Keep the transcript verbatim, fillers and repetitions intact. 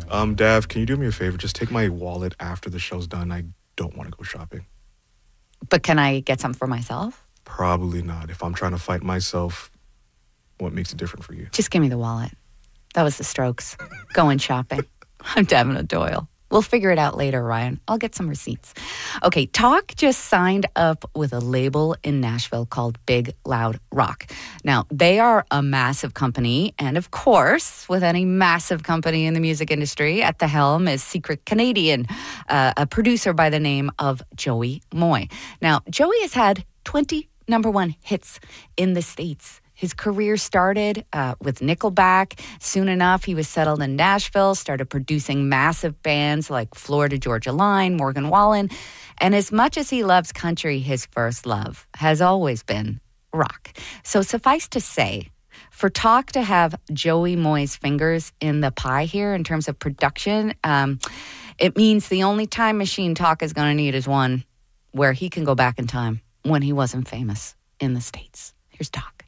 Um, Dav, can you do me a favor? Just take my wallet after the show's done. I don't want to go shopping. But can I get some for myself? Probably not. If I'm trying to fight myself, what makes it different for you? Just give me the wallet. That was the Strokes. Going shopping. I'm Davina Doyle. We'll figure it out later, Ryan. I'll get some receipts. Okay, Talk just signed up with a label in Nashville called Big Loud Rock. Now, they are a massive company, and of course, with any massive company in the music industry, at the helm is secret Canadian, uh, a producer by the name of Joey Moi. Now, Joey has had twenty number one hits in the States. His career started uh, with Nickelback. Soon enough, he was settled in Nashville, started producing massive bands like Florida Georgia Line, Morgan Wallen. And as much as he loves country, his first love has always been rock. So suffice to say, for Talk to have Joey Moi's fingers in the pie here in terms of production, um, it means the only time machine Talk is going to need is one where he can go back in time when he wasn't famous in the States. Here's Talk.